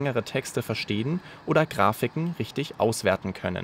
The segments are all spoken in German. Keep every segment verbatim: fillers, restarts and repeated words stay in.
längere Texte verstehen oder Grafiken richtig auswerten können.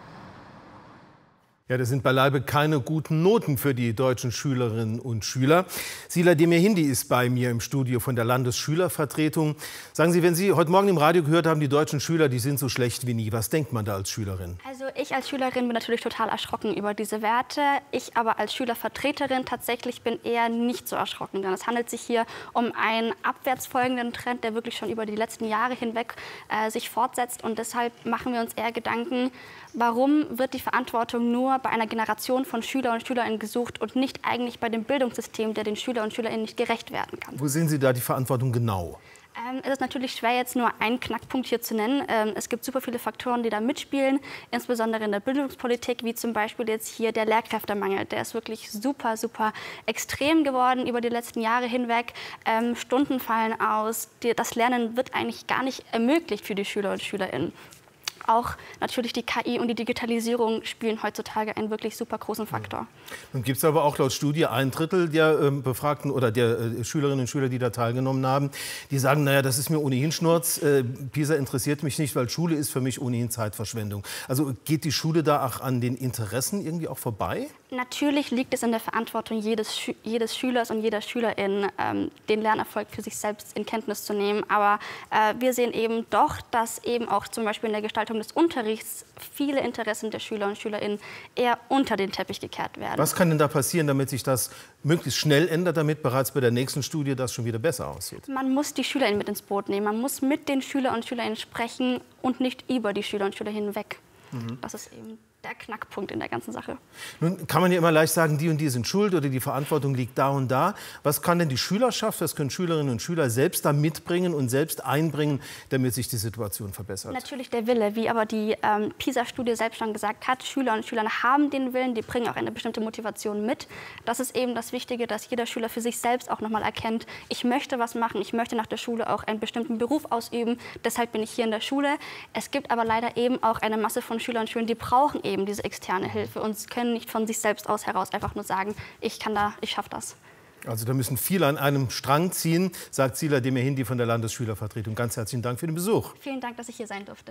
Ja, das sind beileibe keine guten Noten für die deutschen Schülerinnen und Schüler. Sila Demirhindi ist bei mir im Studio von der Landesschülervertretung. Sagen Sie, wenn Sie heute Morgen im Radio gehört haben, die deutschen Schüler, die sind so schlecht wie nie, was denkt man da als Schülerin? Also ich als Schülerin bin natürlich total erschrocken über diese Werte. Ich aber als Schülervertreterin tatsächlich bin eher nicht so erschrocken, denn es handelt sich hier um einen abwärts folgenden Trend, der wirklich schon über die letzten Jahre hinweg äh, sich fortsetzt. Und deshalb machen wir uns eher Gedanken, warum wird die Verantwortung nur bei einer Generation von Schüler und Schülerinnen gesucht und nicht eigentlich bei dem Bildungssystem, der den Schüler und Schülerinnen nicht gerecht werden kann. Wo sehen Sie da die Verantwortung genau? Ähm, es ist natürlich schwer, jetzt nur einen Knackpunkt hier zu nennen. Ähm, es gibt super viele Faktoren, die da mitspielen, insbesondere in der Bildungspolitik, wie zum Beispiel jetzt hier der Lehrkräftemangel. Der ist wirklich super, super extrem geworden über die letzten Jahre hinweg. Ähm, Stunden fallen aus, die, das Lernen wird eigentlich gar nicht ermöglicht für die Schüler und Schülerinnen. Auch natürlich die K I und die Digitalisierung spielen heutzutage einen wirklich super großen Faktor. Nun gibt es aber auch laut Studie ein Drittel der äh, Befragten oder der äh, Schülerinnen und Schüler, die da teilgenommen haben, die sagen, naja, das ist mir ohnehin Schnurz, äh, PISA interessiert mich nicht, weil Schule ist für mich ohnehin Zeitverschwendung. Also geht die Schule da auch an den Interessen irgendwie auch vorbei? Natürlich liegt es in der Verantwortung jedes, Schü jedes Schülers und jeder Schülerin, ähm, den Lernerfolg für sich selbst in Kenntnis zu nehmen. Aber äh, wir sehen eben doch, dass eben auch zum Beispiel in der Gestaltung des Unterrichts viele Interessen der Schüler und Schülerinnen eher unter den Teppich gekehrt werden. Was kann denn da passieren, damit sich das möglichst schnell ändert, damit bereits bei der nächsten Studie das schon wieder besser aussieht? Man muss die SchülerInnen mit ins Boot nehmen. Man muss mit den Schülern und Schülerinnen sprechen und nicht über die Schüler und Schüler hinweg. Mhm. Das ist eben der Knackpunkt in der ganzen Sache. Nun kann man ja immer leicht sagen, die und die sind schuld oder die Verantwortung liegt da und da. Was kann denn die Schülerschaft, was können Schülerinnen und Schüler selbst da mitbringen und selbst einbringen, damit sich die Situation verbessert? Natürlich der Wille, wie aber die ähm, PISA-Studie selbst schon gesagt hat, Schüler und Schüler haben den Willen, die bringen auch eine bestimmte Motivation mit. Das ist eben das Wichtige, dass jeder Schüler für sich selbst auch nochmal erkennt, ich möchte was machen, ich möchte nach der Schule auch einen bestimmten Beruf ausüben, deshalb bin ich hier in der Schule. Es gibt aber leider eben auch eine Masse von Schülern und Schülern, die brauchen eben diese externe Hilfe und können nicht von sich selbst aus heraus einfach nur sagen, ich kann da, ich schaffe das. Also da müssen viele an einem Strang ziehen, sagt Sila Demirhindi von der Landesschülervertretung. Ganz herzlichen Dank für den Besuch. Vielen Dank, dass ich hier sein durfte.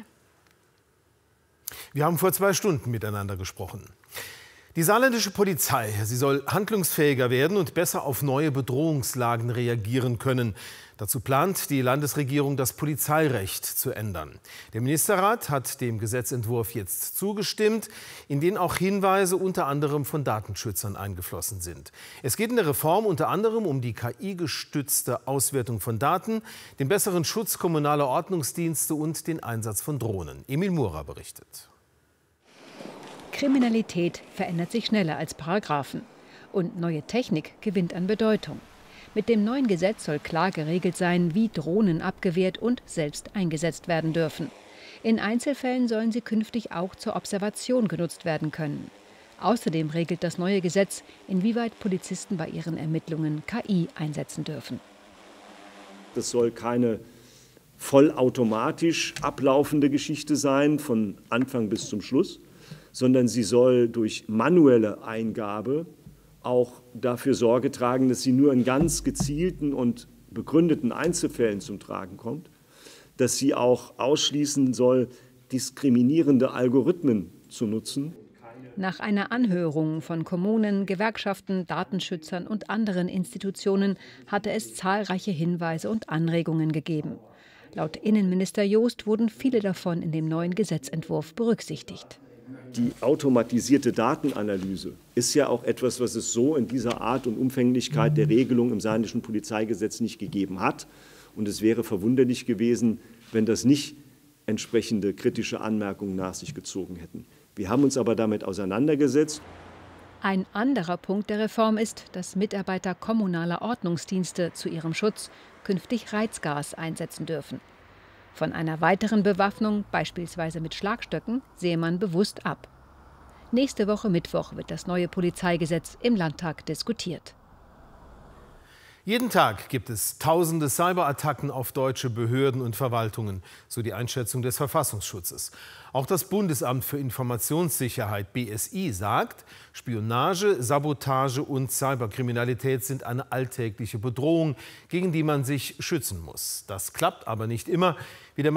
Wir haben vor zwei Stunden miteinander gesprochen. Die saarländische Polizei, sie soll handlungsfähiger werden und besser auf neue Bedrohungslagen reagieren können. Dazu plant die Landesregierung, das Polizeirecht zu ändern. Der Ministerrat hat dem Gesetzentwurf jetzt zugestimmt, in den auch Hinweise unter anderem von Datenschützern eingeflossen sind. Es geht in der Reform unter anderem um die K I-gestützte Auswertung von Daten, den besseren Schutz kommunaler Ordnungsdienste und den Einsatz von Drohnen. Emil Murer berichtet. Kriminalität verändert sich schneller als Paragraphen. Und neue Technik gewinnt an Bedeutung. Mit dem neuen Gesetz soll klar geregelt sein, wie Drohnen abgewehrt und selbst eingesetzt werden dürfen. In Einzelfällen sollen sie künftig auch zur Observation genutzt werden können. Außerdem regelt das neue Gesetz, inwieweit Polizisten bei ihren Ermittlungen K I einsetzen dürfen. Das soll keine vollautomatisch ablaufende Geschichte sein, von Anfang bis zum Schluss, sondern sie soll durch manuelle Eingabe auch dafür Sorge tragen, dass sie nur in ganz gezielten und begründeten Einzelfällen zum Tragen kommt, dass sie auch ausschließen soll, diskriminierende Algorithmen zu nutzen. Nach einer Anhörung von Kommunen, Gewerkschaften, Datenschützern und anderen Institutionen hatte es zahlreiche Hinweise und Anregungen gegeben. Laut Innenminister Joost wurden viele davon in dem neuen Gesetzentwurf berücksichtigt. Die automatisierte Datenanalyse ist ja auch etwas, was es so in dieser Art und Umfänglichkeit der Regelung im saarländischen Polizeigesetz nicht gegeben hat. Und es wäre verwunderlich gewesen, wenn das nicht entsprechende kritische Anmerkungen nach sich gezogen hätten. Wir haben uns aber damit auseinandergesetzt. Ein anderer Punkt der Reform ist, dass Mitarbeiter kommunaler Ordnungsdienste zu ihrem Schutz künftig Reizgas einsetzen dürfen. Von einer weiteren Bewaffnung, beispielsweise mit Schlagstöcken, sehe man bewusst ab. Nächste Woche Mittwoch wird das neue Polizeigesetz im Landtag diskutiert. Jeden Tag gibt es tausende Cyberattacken auf deutsche Behörden und Verwaltungen, so die Einschätzung des Verfassungsschutzes. Auch das Bundesamt für Informationssicherheit B S I sagt, Spionage, Sabotage und Cyberkriminalität sind eine alltägliche Bedrohung, gegen die man sich schützen muss. Das klappt aber nicht immer, wie der